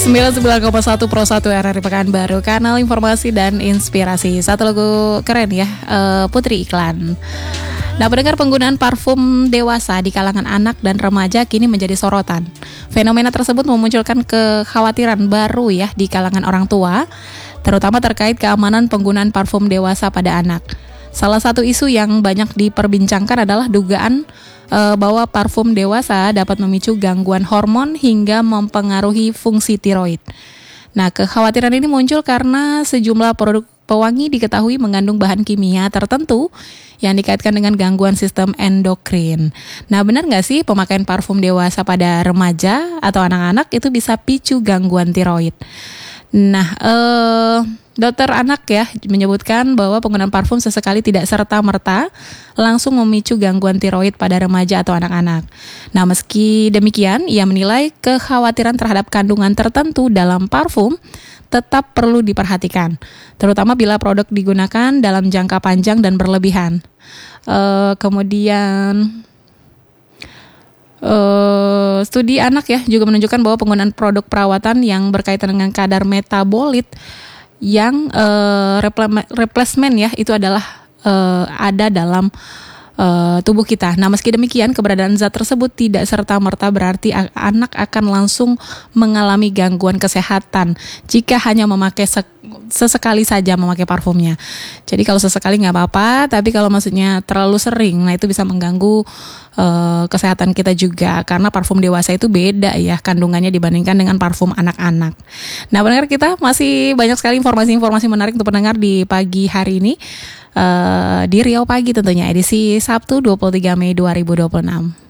99,1 Pro 1 RRI Pekanbaru, kanal informasi dan inspirasi. Satu lagu keren ya, Putri iklan. Nah, mendengar penggunaan parfum dewasa di kalangan anak dan remaja kini menjadi sorotan. Fenomena tersebut memunculkan kekhawatiran baru ya di kalangan orang tua, terutama terkait keamanan penggunaan parfum dewasa pada anak. Salah satu isu yang banyak diperbincangkan adalah dugaan bahwa parfum dewasa dapat memicu gangguan hormon hingga mempengaruhi fungsi tiroid. Nah, kekhawatiran ini muncul karena sejumlah produk pewangi diketahui mengandung bahan kimia tertentu yang dikaitkan dengan gangguan sistem endokrin. Nah, benar nggak sih pemakaian parfum dewasa pada remaja atau anak-anak itu bisa picu gangguan tiroid? Nah, dokter anak ya menyebutkan bahwa penggunaan parfum sesekali tidak serta-merta langsung memicu gangguan tiroid pada remaja atau anak-anak. Nah, meski demikian, ia menilai kekhawatiran terhadap kandungan tertentu dalam parfum tetap perlu diperhatikan, terutama bila produk digunakan dalam jangka panjang dan berlebihan. Studi anak ya juga menunjukkan bahwa penggunaan produk perawatan yang berkaitan dengan kadar metabolit yang replacement ya itu adalah ada dalam tubuh kita. Nah, meski demikian keberadaan zat tersebut tidak serta-merta berarti anak akan langsung mengalami gangguan kesehatan jika hanya memakai sesekali saja memakai parfumnya. Jadi kalau sesekali nggak apa-apa, tapi kalau maksudnya terlalu sering, nah itu bisa mengganggu kesehatan kita juga karena parfum dewasa itu beda ya kandungannya dibandingkan dengan parfum anak-anak. Nah, pendengar kita masih banyak sekali informasi-informasi menarik untuk pendengar di pagi hari ini. Di Riau Pagi tentunya edisi Sabtu 23 Mei 2026.